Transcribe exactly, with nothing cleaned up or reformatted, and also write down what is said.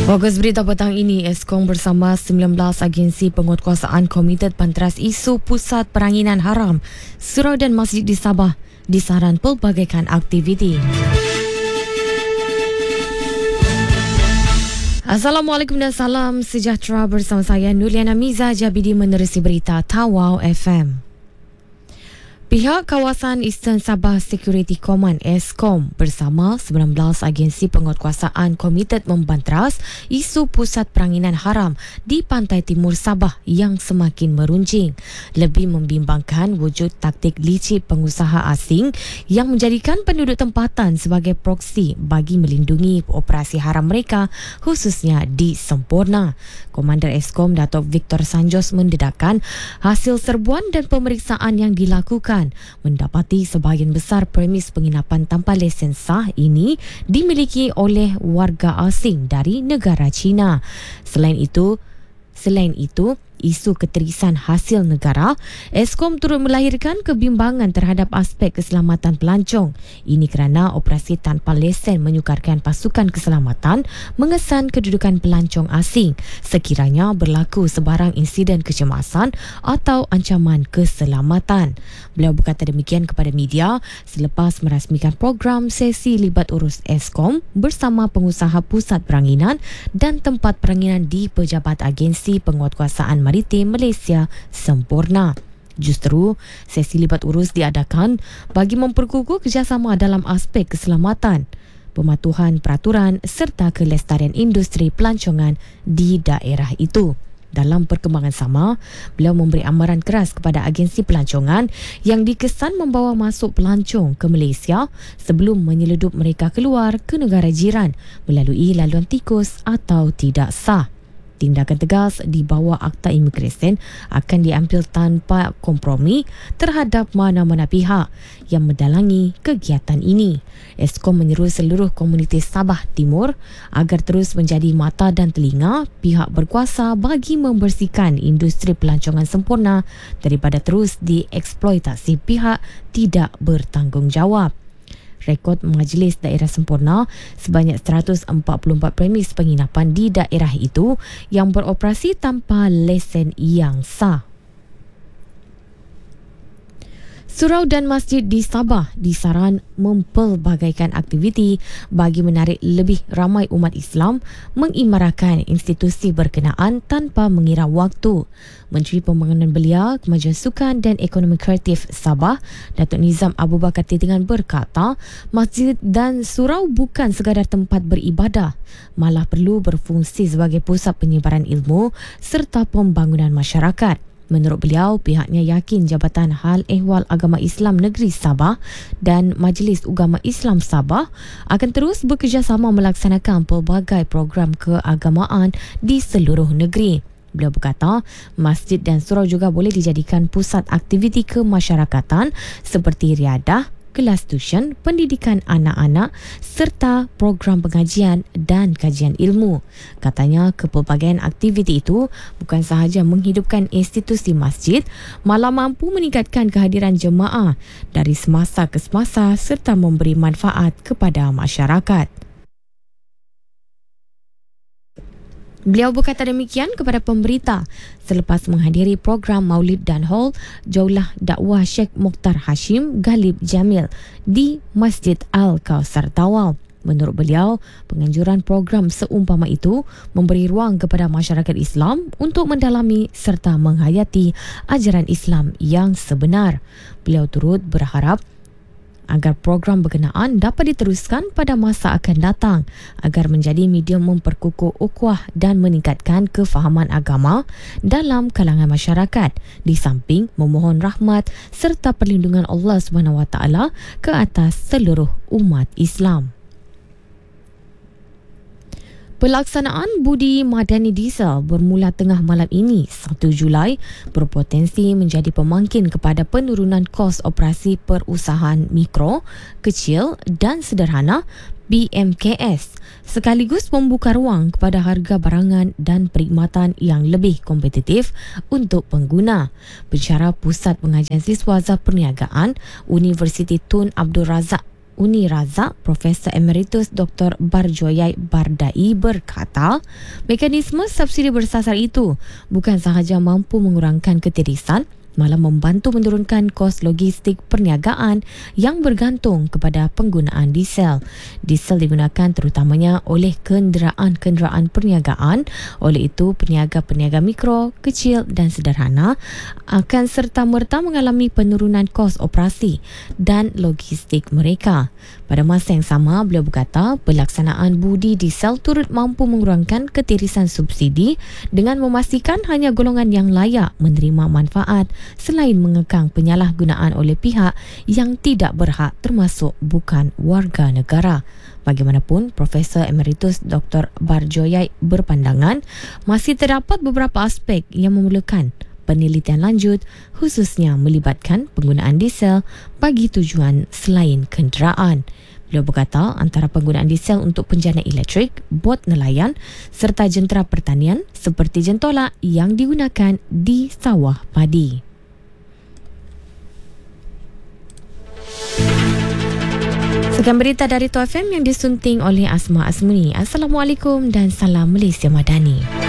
Fokus berita petang ini, Eskom bersama sembilan belas agensi penguatkuasaan komited panteras isu pusat peranginan haram, surau dan masjid di Sabah disaran pelbagaikan aktiviti. Assalamualaikum dan salam sejahtera, bersama saya Nuliana Miza Jabidi menerusi berita Tawau F M. Pihak kawasan Eastern Sabah Security Command Eskom bersama sembilan belas agensi penguatkuasaan komited membanteras isu pusat peranginan haram di pantai timur Sabah yang semakin meruncing, lebih membimbangkan wujud taktik licik pengusaha asing yang menjadikan penduduk tempatan sebagai proksi bagi melindungi operasi haram mereka, khususnya di Semporna. Komander Eskom Datuk Victor Sanjos mendedahkan hasil serbuan dan pemeriksaan yang dilakukan mendapati sebahagian besar premis penginapan tanpa lesen sah ini dimiliki oleh warga asing dari negara China. Selain itu, selain itu, isu keterisan hasil negara, Eskom turut melahirkan kebimbangan terhadap aspek keselamatan pelancong. Ini kerana operasi tanpa lesen menyukarkan pasukan keselamatan mengesan kedudukan pelancong asing sekiranya berlaku sebarang insiden kecemasan atau ancaman keselamatan. Beliau berkata demikian kepada media selepas merasmikan program sesi libat urus Eskom bersama pengusaha pusat peranginan dan tempat peranginan di Pejabat Agensi Penguatkuasaan Maritim Malaysia Semporna. Justru, sesi libat urus diadakan bagi memperkukuh kerjasama dalam aspek keselamatan, pematuhan peraturan serta kelestarian industri pelancongan di daerah itu. Dalam perkembangan sama, beliau memberi amaran keras kepada agensi pelancongan yang dikesan membawa masuk pelancong ke Malaysia sebelum menyeludup mereka keluar ke negara jiran melalui laluan tikus atau tidak sah. Tindakan tegas di bawah Akta Imigresen akan diambil tanpa kompromi terhadap mana-mana pihak yang mendalangi kegiatan ini. Eskom menyeru seluruh komuniti Sabah Timur agar terus menjadi mata dan telinga pihak berkuasa bagi membersihkan industri pelancongan Semporna daripada terus dieksploitasi pihak tidak bertanggungjawab. Rekod Majlis Daerah Semporna sebanyak seratus empat puluh empat premis penginapan di daerah itu yang beroperasi tanpa lesen yang sah. Surau dan masjid di Sabah disaran mempelbagaikan aktiviti bagi menarik lebih ramai umat Islam mengimarahkan institusi berkenaan tanpa mengira waktu. Menteri Pembangunan Belia, Kemajuan Sukan dan Ekonomi Kreatif Sabah, Datuk Nizam Abu Bakar Titingan berkata, masjid dan surau bukan sekadar tempat beribadah, malah perlu berfungsi sebagai pusat penyebaran ilmu serta pembangunan masyarakat. Menurut beliau, pihaknya yakin Jabatan Hal Ehwal Agama Islam Negeri Sabah dan Majlis Ugama Islam Sabah akan terus bekerjasama melaksanakan pelbagai program keagamaan di seluruh negeri. Beliau berkata, masjid dan surau juga boleh dijadikan pusat aktiviti kemasyarakatan seperti riadah, kelas tuition, pendidikan anak-anak serta program pengajian dan kajian ilmu. Katanya, kepelbagaian aktiviti itu bukan sahaja menghidupkan institusi masjid, malah mampu meningkatkan kehadiran jemaah dari semasa ke semasa serta memberi manfaat kepada masyarakat. Beliau berkata demikian kepada pemberita selepas menghadiri program Maulid dan Haul Jaulah Dakwah Sheikh Mukhtar Hashim Galib Jamil di Masjid Al-Kausar Tawau. Menurut beliau, penganjuran program seumpama itu memberi ruang kepada masyarakat Islam untuk mendalami serta menghayati ajaran Islam yang sebenar. Beliau turut berharap agar program berkenaan dapat diteruskan pada masa akan datang agar menjadi medium memperkukuh ukhuwah dan meningkatkan kefahaman agama dalam kalangan masyarakat, di samping memohon rahmat serta perlindungan Allah Subhanahu Wa Taala ke atas seluruh umat Islam. Pelaksanaan budi madani diesel bermula tengah malam ini, satu Julai, berpotensi menjadi pemangkin kepada penurunan kos operasi perusahaan mikro, kecil dan sederhana B M K S, sekaligus membuka ruang kepada harga barangan dan perkhidmatan yang lebih kompetitif untuk pengguna. Pensyarah Pusat Pengajian Siswa Zat Perniagaan Universiti Tun Abdul Razak Uni Razak, Profesor Emeritus Doktor Barjoyai Bardai berkata, mekanisme subsidi bersasar itu bukan sahaja mampu mengurangkan ketirisan, malah membantu menurunkan kos logistik perniagaan yang bergantung kepada penggunaan diesel. Diesel digunakan terutamanya oleh kenderaan-kenderaan perniagaan. Oleh itu, peniaga-peniaga mikro, kecil dan sederhana akan serta-merta mengalami penurunan kos operasi dan logistik mereka. Pada masa yang sama, beliau berkata, pelaksanaan budi diesel turut mampu mengurangkan ketirisan subsidi dengan memastikan hanya golongan yang layak menerima manfaat selain mengekang penyalahgunaan oleh pihak yang tidak berhak termasuk bukan warga negara. Bagaimanapun, Profesor Emeritus Doktor Barjoyai berpandangan masih terdapat beberapa aspek yang memerlukan penelitian lanjut, khususnya melibatkan penggunaan diesel bagi tujuan selain kenderaan. Beliau berkata antara penggunaan diesel untuk penjana elektrik, bot nelayan serta jentera pertanian seperti jentola yang digunakan di sawah padi. Sekian berita dari T O F M yang disunting oleh Asma Asmuni. Assalamualaikum dan salam Malaysia Madani.